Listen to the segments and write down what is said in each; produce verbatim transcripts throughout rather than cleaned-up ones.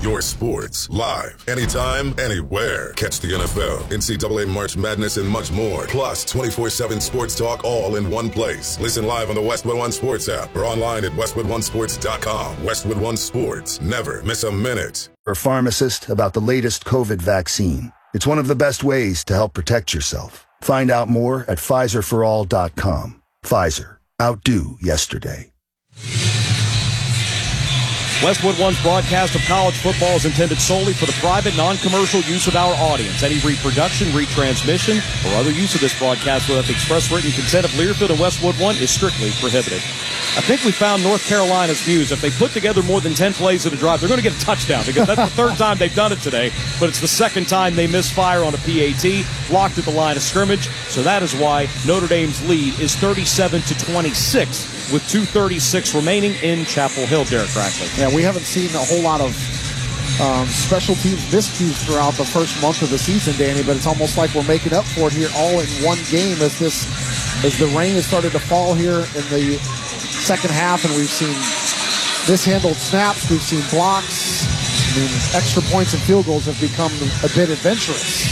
your sports, live, anytime, anywhere. Catch the N F L, N C double A March Madness, and much more. Plus, twenty-four seven sports talk all in one place. Listen live on the Westwood One Sports app or online at westwood one sports dot com. Westwood One Sports. Never miss a minute. For a pharmacist about the latest COVID vaccine. It's one of the best ways to help protect yourself. Find out more at Pfizer for all dot com. Pfizer. Outdo yesterday. Westwood One's broadcast of college football is intended solely for the private, non-commercial use of our audience. Any reproduction, retransmission, or other use of this broadcast without the express written consent of Learfield and Westwood One is strictly prohibited. I think we found North Carolina's views. If they put together more than ten plays in a drive, they're going to get a touchdown because that's the third time they've done it today, but it's the second time they misfire on a P A T, blocked at the line of scrimmage. So that is why Notre Dame's lead is thirty-seven to twenty-six with two thirty-six remaining in Chapel Hill. Derek Rackley. Yeah, we haven't seen a whole lot of um, special teams miscues throughout the first month of the season, Danny, but it's almost like we're making up for it here all in one game as this as the rain has started to fall here in the second half, and we've seen mishandled snaps, we've seen blocks. I mean, extra points and field goals have become a bit adventurous.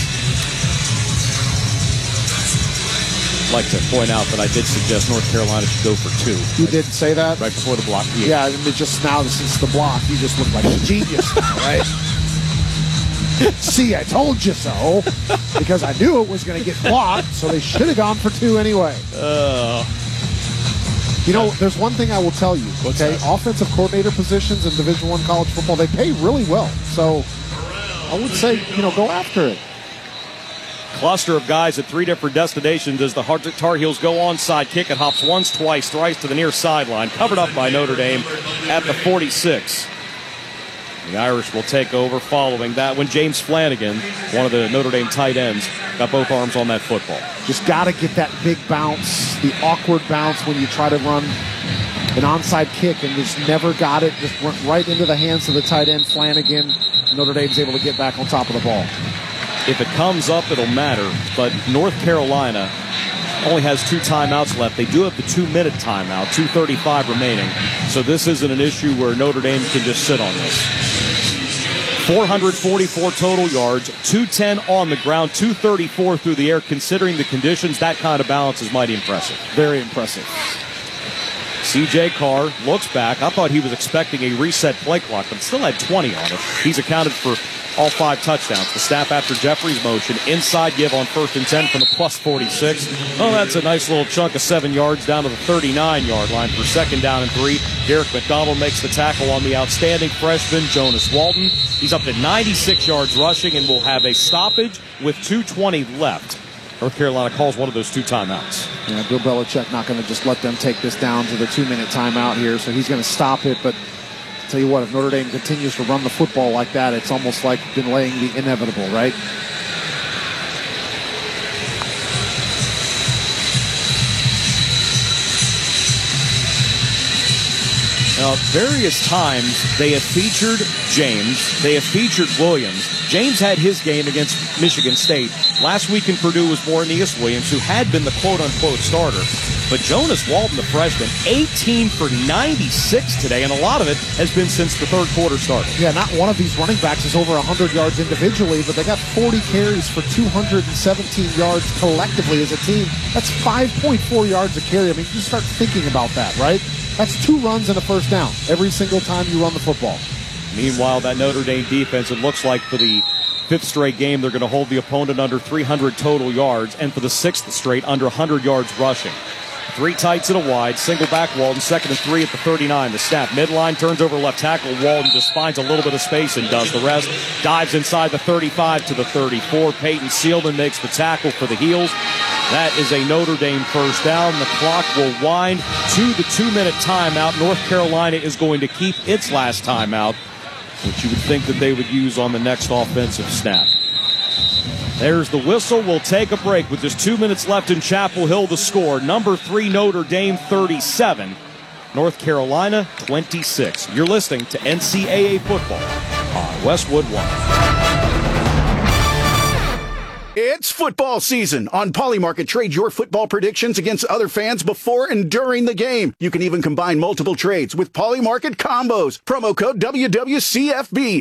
I'd like to point out that I did suggest North Carolina should go for two. You did say that? Right before the block. Yeah, yeah, and just now, since the block, you just look like a genius now, right? See, I told you so, because I knew it was going to get blocked, so they should have gone for two anyway. Uh, you know, there's one thing I will tell you, What's okay? that? Offensive coordinator positions in Division One college football, they pay really well. So I would say, you know, go after it. Cluster of guys at three different destinations as the Tar Heels go onside kick. It hops once, twice, thrice to the near sideline. Covered up by Notre Dame at the forty-six. The Irish will take over following that when James Flanagan, one of the Notre Dame tight ends, got both arms on that football. Just got to get that big bounce, the awkward bounce when you try to run an onside kick and just never got it. Just went right into the hands of the tight end, Flanagan. Notre Dame's able to get back on top of the ball. If it comes up, it'll matter. But North Carolina only has two timeouts left. They do have the two-minute timeout, two thirty-five remaining. So this isn't an issue where Notre Dame can just sit on this. four forty-four total yards, two ten on the ground, two thirty-four through the air. Considering the conditions, that kind of balance is mighty impressive. Very impressive. C J Carr looks back. I thought he was expecting a reset play clock, but still had twenty on it. He's accounted for all five touchdowns. The snap after Jeffrey's motion. Inside give on first and ten from the plus forty-six. Oh, that's a nice little chunk of seven yards down to the thirty-nine-yard line for second down and three. Derek McDonald makes the tackle on the outstanding freshman, Jonas Walton. He's up to ninety-six yards rushing and will have a stoppage with two twenty left. North Carolina calls one of those two timeouts. Yeah, Bill Belichick not going to just let them take this down to the two-minute timeout here, so he's going to stop it. But I'll tell you what, if Notre Dame continues to run the football like that, it's almost like delaying the inevitable, right? Now, various times they have featured James, they have featured Williams. James had his game against Michigan State. Last week in Purdue was Borneus Williams, who had been the quote-unquote starter. But Jonas Walton, the freshman, eighteen for ninety-six today, and a lot of it has been since the third quarter started. Yeah, not one of these running backs is over one hundred yards individually, but they got forty carries for two hundred seventeen yards collectively as a team. That's five point four yards a carry. I mean, you start thinking about that, right? That's two runs and a first down every single time you run the football. Meanwhile, that Notre Dame defense, it looks like for the fifth straight game, they're going to hold the opponent under three hundred total yards, and for the sixth straight, under one hundred yards rushing. Three tights and a wide, single back Walton, second and three at the thirty-nine. The snap, midline, turns over left tackle. Walton just finds a little bit of space and does the rest. Dives inside the thirty-five to the thirty-four. Peyton Seelman makes the tackle for the Heels. That is a Notre Dame first down. The clock will wind to the two-minute timeout. North Carolina is going to keep its last timeout, which you would think that they would use on the next offensive snap. There's the whistle. We'll take a break with just two minutes left in Chapel Hill. The score, number three Notre Dame thirty-seven, North Carolina twenty-six. You're listening to N C double A football on Westwood One. It's football season. On Polymarket, trade your football predictions against other fans before and during the game. You can even combine multiple trades with Polymarket combos. Promo code W W C F B.